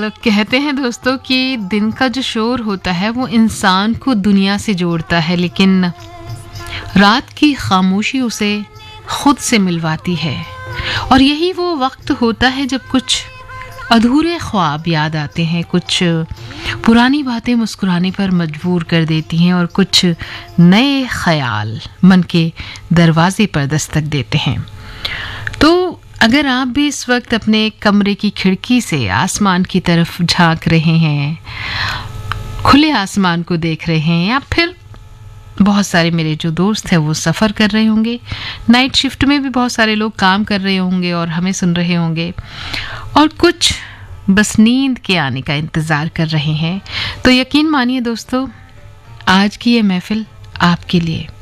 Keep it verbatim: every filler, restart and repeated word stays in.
दरअसल कहते हैं दोस्तों कि दिन का जो शोर होता है वो इंसान को दुनिया से जोड़ता है, लेकिन रात की खामोशी उसे खुद से मिलवाती है। और यही वो वक्त होता है जब कुछ अधूरे ख्वाब याद आते हैं, कुछ पुरानी बातें मुस्कुराने पर मजबूर कर देती हैं और कुछ नए ख्याल मन के दरवाजे पर दस्तक देते हैं। तो अगर आप भी इस वक्त अपने कमरे की खिड़की से आसमान की तरफ झांक रहे हैं, खुले आसमान को देख रहे हैं, या फिर बहुत सारे मेरे जो दोस्त हैं वो सफ़र कर रहे होंगे, नाइट शिफ्ट में भी बहुत सारे लोग काम कर रहे होंगे और हमें सुन रहे होंगे, और कुछ बस नींद के आने का इंतज़ार कर रहे हैं, तो यकीन मानिए दोस्तों, आज की ये महफिल आपके लिए